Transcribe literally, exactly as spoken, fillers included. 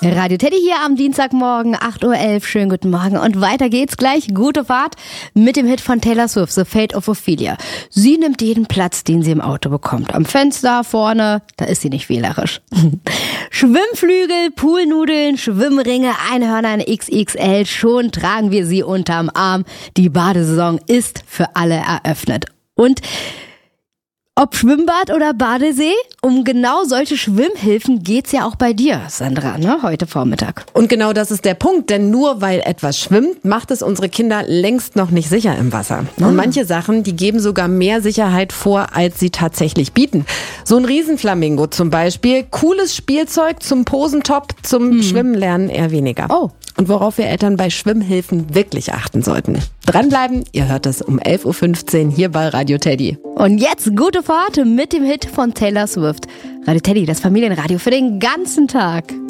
Radio Teddy hier am Dienstagmorgen, acht Uhr elf. Schönen guten Morgen. Und weiter geht's gleich. Gute Fahrt mit dem Hit von Taylor Swift, The Fate of Ophelia. Sie nimmt jeden Platz, den sie im Auto bekommt. Am Fenster, vorne, da ist sie nicht wählerisch. Schwimmflügel, Poolnudeln, Schwimmringe, Einhörner in X X L. Schon tragen wir sie unterm Arm. Die Badesaison ist für alle eröffnet. Und ob Schwimmbad oder Badesee, um genau solche Schwimmhilfen geht's ja auch bei dir, Sandra, ne? Heute Vormittag. Und genau das ist der Punkt, denn nur weil etwas schwimmt, macht es unsere Kinder längst noch nicht sicher im Wasser. Und ah. manche Sachen, die geben sogar mehr Sicherheit vor, als sie tatsächlich bieten. So ein Riesenflamingo zum Beispiel, cooles Spielzeug zum Posentop, zum hm. Schwimmen lernen eher weniger. Oh. Und worauf wir Eltern bei Schwimmhilfen wirklich achten sollten. Dranbleiben, ihr hört es um elf Uhr fünfzehn hier bei Radio Teddy. Und jetzt gute Fahrt mit dem Hit von Taylor Swift. Radio Teddy, das Familienradio für den ganzen Tag.